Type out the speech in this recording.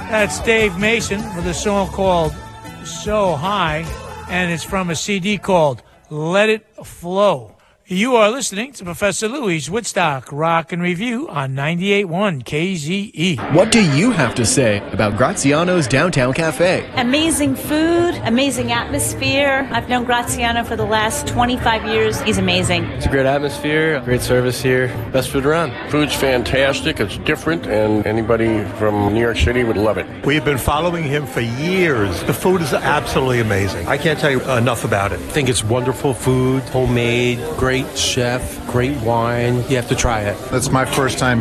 That's Dave Mason with a song called So High, and it's from a CD called Let It Flow. You are listening to Professor Louie's Woodstock Rock and Review on 98.1 KZE. What do you have to say about Graziano's Downtown Cafe? Amazing food, amazing atmosphere. I've known Graziano for the last 25 years. He's amazing. It's a great atmosphere, great service here, best food around. Food's fantastic, it's different, and anybody from New York City would love it. We've been following him for years. The food is absolutely amazing. I can't tell you enough about it. I think it's wonderful food, homemade, great chef, great wine. You have to try it. That's my first time